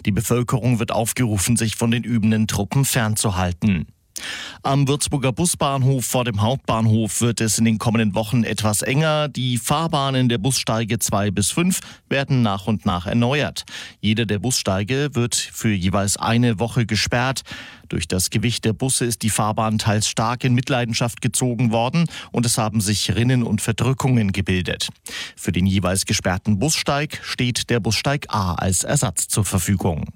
Die Bevölkerung wird aufgerufen, sich von den übenden Truppen fernzuhalten. Am Würzburger Busbahnhof vor dem Hauptbahnhof wird es in den kommenden Wochen etwas enger. Die Fahrbahnen der Bussteige 2 bis 5 werden nach und nach erneuert. Jede der Bussteige wird für jeweils eine Woche gesperrt. Durch das Gewicht der Busse ist die Fahrbahn teils stark in Mitleidenschaft gezogen worden und es haben sich Rinnen und Verdrückungen gebildet. Für den jeweils gesperrten Bussteig steht der Bussteig A als Ersatz zur Verfügung.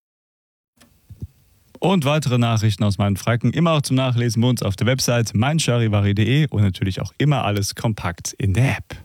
Und weitere Nachrichten aus Mainfranken immer auch zum Nachlesen bei uns auf der Website meincharivari.de und natürlich auch immer alles kompakt in der App.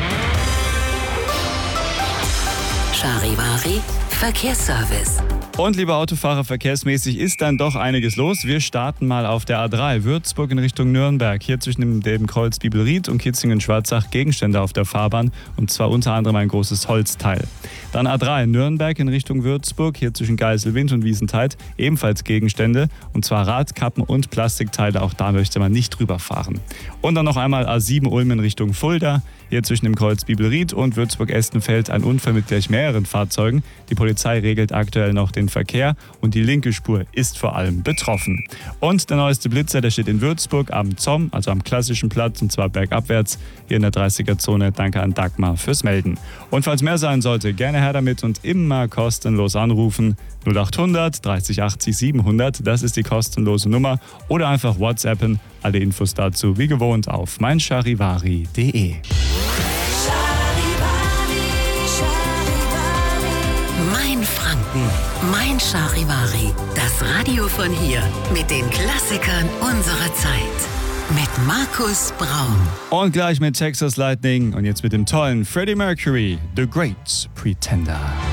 Charivari Verkehrsservice. Und liebe Autofahrer, verkehrsmäßig ist dann doch einiges los. Wir starten mal auf der A3 Würzburg in Richtung Nürnberg. Hier zwischen dem Kreuz Bibelried und Kitzingen-Schwarzach Gegenstände auf der Fahrbahn und zwar unter anderem ein großes Holzteil. Dann A3 Nürnberg in Richtung Würzburg, hier zwischen Geiselwind und Wiesentheid ebenfalls Gegenstände und zwar Radkappen und Plastikteile, auch da möchte man nicht drüber fahren. Und dann noch einmal A7 Ulm in Richtung Fulda, hier zwischen dem Kreuz Bibelried und Würzburg-Estenfeld ein Unfall mit gleich mehreren Fahrzeugen. Die Polizei regelt aktuell noch den Verkehr und die linke Spur ist vor allem betroffen. Und der neueste Blitzer, der steht in Würzburg am Zomm, also am klassischen Platz und zwar bergabwärts, hier in der 30er-Zone. Danke an Dagmar fürs Melden. Und falls mehr sein sollte, gerne her damit und immer kostenlos anrufen. 0800 30 80 700, das ist die kostenlose Nummer. Oder einfach WhatsAppen. Alle Infos dazu wie gewohnt auf meincharivari.de. Mein Franken, mein Charivari. Das Radio von hier mit den Klassikern unserer Zeit. Mit Markus Braun. Und gleich mit Texas Lightning und jetzt mit dem tollen Freddie Mercury, The Great Pretender.